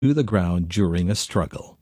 to the ground during a struggle.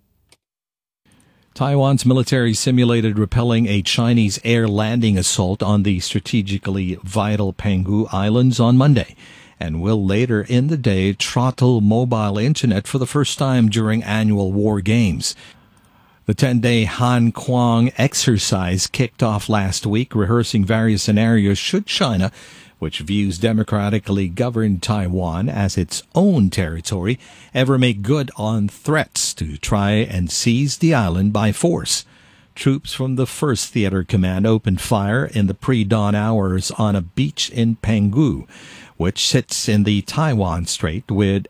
Taiwan's military simulated repelling a Chinese air landing assault on the strategically vital Penghu Islands on Monday, and will later in the day throttle mobile internet for the first time during annual war games. The 10-day Han Kuang exercise kicked off last week, rehearsing various scenarios should China, which views democratically governed Taiwan as its own territory, ever make good on threats to try and seize the island by force. Troops from the 1st Theater Command opened fire in the pre-dawn hours on a beach in Penghu, which sits in the Taiwan Strait, with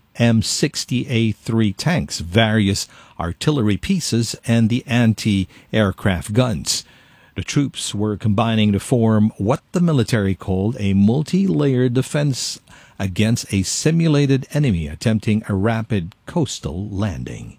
M60A3 tanks, various artillery pieces, and the anti-aircraft guns. The troops were combining to form what the military called a multi-layered defense against a simulated enemy attempting a rapid coastal landing.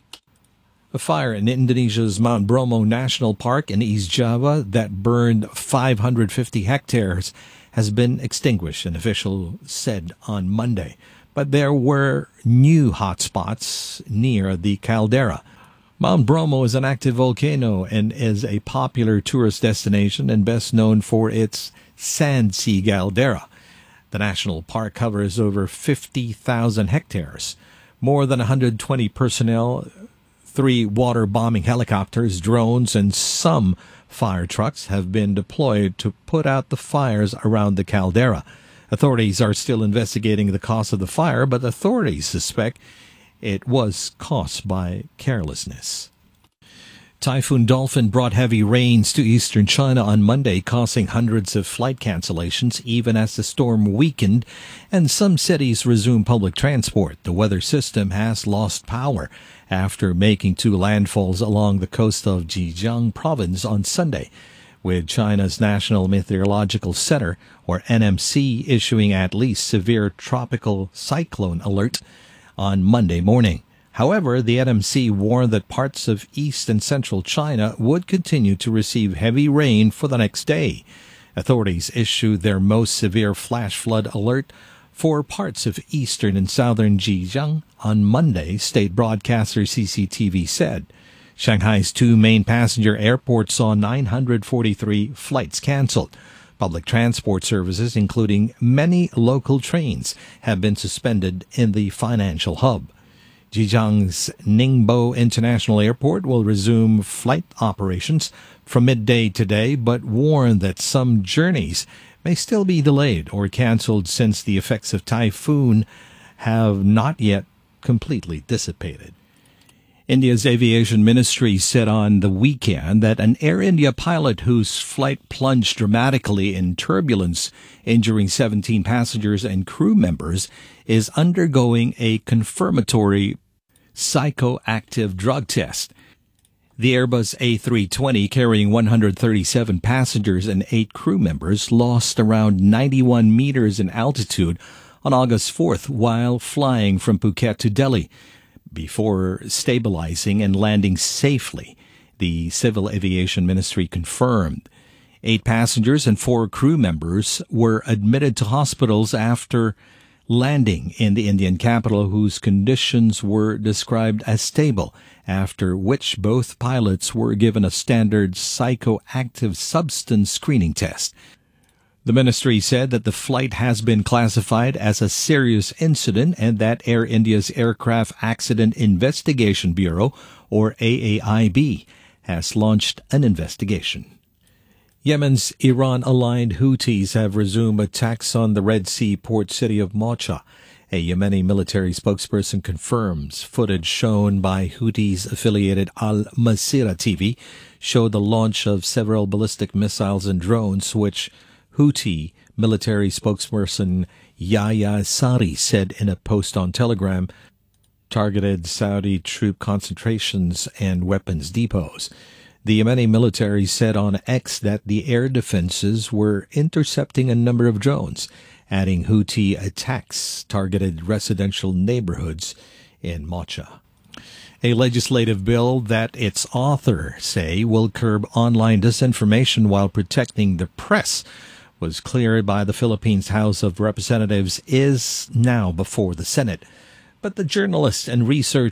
A fire in Indonesia's Mount Bromo National Park in East Java that burned 550 hectares has been extinguished, an official said on Monday. But there were new hotspots near the caldera. Mount Bromo is an active volcano and is a popular tourist destination and best known for its sand sea caldera. The national park covers over 50,000 hectares. More than 120 personnel, 3 water bombing helicopters, drones, and some fire trucks have been deployed to put out the fires around the caldera. Authorities are still investigating the cause of the fire, but authorities suspect it was caused by carelessness. Typhoon Dolphin brought heavy rains to eastern China on Monday, causing hundreds of flight cancellations even as the storm weakened and some cities resumed public transport. The weather system has lost power after making 2 landfalls along the coast of Zhejiang province on Sunday, with China's National Meteorological Center, or NMC, issuing at least severe tropical cyclone alert on Monday morning. However, the NMC warned that parts of east and central China would continue to receive heavy rain for the next day. Authorities issued their most severe flash flood alert for parts of eastern and southern Zhejiang on Monday, state broadcaster CCTV said. Shanghai's 2 main passenger airports saw 943 flights canceled. Public transport services, including many local trains, have been suspended in the financial hub. Zhejiang's Ningbo International Airport will resume flight operations from midday today, but warned that some journeys may still be delayed or canceled since the effects of typhoon have not yet completely dissipated. India's aviation ministry said on the weekend that an Air India pilot whose flight plunged dramatically in turbulence, injuring 17 passengers and crew members, is undergoing a confirmatory psychoactive drug test. The Airbus A320, carrying 137 passengers and 8 crew members, lost around 91 meters in altitude on August 4th while flying from Phuket to Delhi, before stabilizing and landing safely, the Civil Aviation Ministry confirmed. 8 passengers and 4 crew members were admitted to hospitals after landing in the Indian capital, whose conditions were described as stable, after which both pilots were given a standard psychoactive substance screening test. The ministry said that the flight has been classified as a serious incident and that Air India's Aircraft Accident Investigation Bureau, or AAIB, has launched an investigation. Yemen's Iran-aligned Houthis have resumed attacks on the Red Sea port city of Mocha. A Yemeni military spokesperson confirms footage shown by Houthis-affiliated Al Masirah TV showed the launch of several ballistic missiles and drones, which Houthi military spokesperson Yahya Sari said in a post on Telegram, targeted Saudi troop concentrations and weapons depots. The Yemeni military said on X that the air defenses were intercepting a number of drones, adding Houthi attacks targeted residential neighborhoods in Mocha. A legislative bill that its author say will curb online disinformation while protecting the press was cleared by the Philippines House of Representatives is now before the Senate. But the journalist and researcher